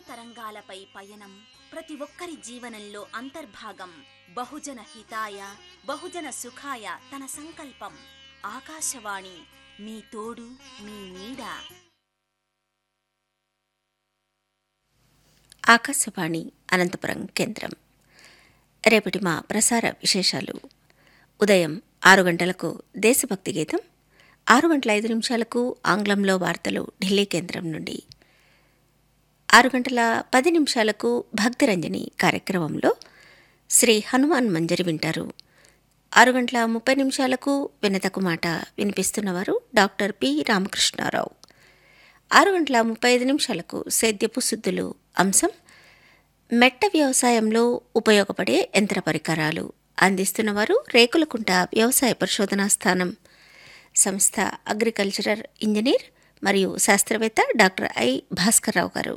తరంగాలపై పయనం ప్రతి ఒక్కరి జీవనంలో అంతర్భాగం. బహుజన హితాయ బహుజన సుఖాయ తన సంకల్పం. ఆకాశవాణి మీ తోడు మీ నీడ. ఆకాశవాణి అనంతపురం కేంద్రం. రేపటి మా ప్రసార విశేషాలు: ఉదయం 6 గంటలకు దేశభక్తి గీతం, 6:05 ఆంగ్లంలో వార్తలు ఢిల్లీ కేంద్రం నుండి, 6:10 భక్తిరంజని కార్యక్రమంలో శ్రీ హనుమాన్ మంజరి వింటారు. 6:30 వినతకు మాట వినిపిస్తున్నవారు డాక్టర్ పి రామకృష్ణారావు. 6:35 సేద్యపు సుద్దులు. అంశం మెట్ట వ్యవసాయంలో ఉపయోగపడే యంత్ర పరికరాలు. అందిస్తున్నవారు రేకులకుంట వ్యవసాయ పరిశోధనా స్థానం సంస్థ అగ్రికల్చరల్ ఇంజనీర్ మరియు శాస్త్రవేత్త డాక్టర్ ఐ భాస్కర్రావు గారు.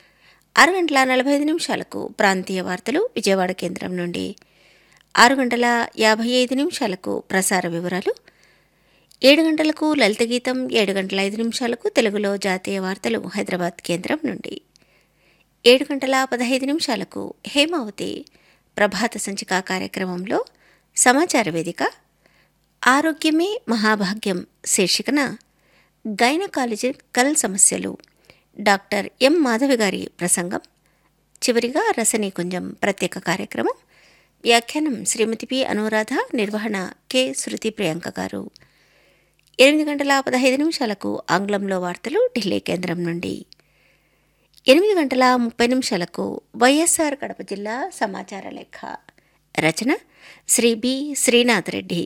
6:45 ప్రాంతీయ వార్తలు విజయవాడ కేంద్రం నుండి, 6:55 ప్రసార వివరాలు, 7 గంటలకు లలిత గీతం, 7:05 తెలుగులో జాతీయ వార్తలు హైదరాబాద్ కేంద్రం నుండి, 7:15 హేమావతి ప్రభాత సంచిక కార్యక్రమంలో సమాచార వేదిక ఆరోగ్యమే మహాభాగ్యం శీర్షికన గైనకాలజికల్ సమస్యలు డాక్టర్ ఎం మాధవి గారి ప్రసంగం. చివరిగా రసనీకుంజం ప్రత్యేక కార్యక్రమం. వ్యాఖ్యానం శ్రీమతి పి అనురాధ, నిర్వహణ కె శృతి ప్రియాంక గారు. 8:15 ఆంగ్లంలో వార్తలు ఢిల్లీ కేంద్రం నుండి, 8:30 వైఎస్ఆర్ కడప జిల్లా సమాచార లేఖ. రచన శ్రీ బి శ్రీనాథ్ రెడ్డి.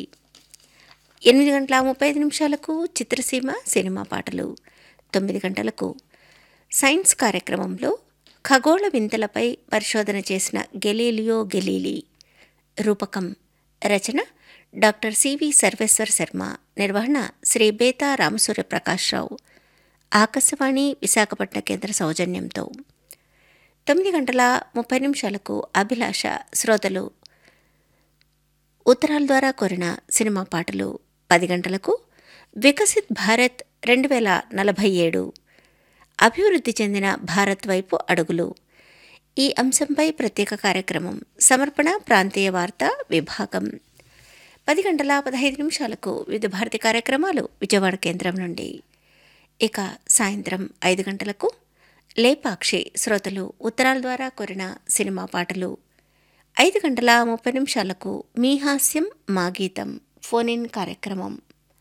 8:35 చిత్రసీమ సినిమా పాటలు. 9 గంటలకు సైన్స్ కార్యక్రమంలో ఖగోళ వింతలపై పరిశోధన చేసిన గెలీలియో గెలీలీ. రూపకం రచన డాక్టర్ సివి సర్వేశ్వర్ శర్మ. నిర్వహణ శ్రీ బేతా రామసూర్య ప్రకాశ్రావు. ఆకాశవాణి విశాఖపట్నం కేంద్ర సౌజన్యంతో. 9:30 అభిలాష శ్రోతలు ఉత్తరాల ద్వారా కోరిన సినిమా పాటలు. 10 గంటలకు వికసిత్ భారత్ 2047 అభివృద్ధి చెందిన భారత్ వైపు అడుగులు. ఈ అంశంపై ప్రత్యేక కార్యక్రమం. సమర్పణ ప్రాంతీయ వార్తా విభాగం. 10:15 వివిధ భారతి కార్యక్రమాలు విజయవాడ కేంద్రం నుండి. ఇక సాయంత్రం 5 గంటలకు లేపాక్షి శ్రోతలు ఉత్తరాల ద్వారా కోరిన సినిమా పాటలు. 5:30 మీ హాస్యం మా గీతం ఫోన్ ఇన్ కార్యక్రమం.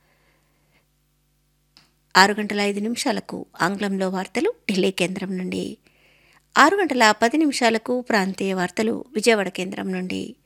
6:05 ఆంగ్లంలో వార్తలు ఢిల్లీ కేంద్రం నుండి, 6:10 ప్రాంతీయ వార్తలు విజయవాడ కేంద్రం నుండి.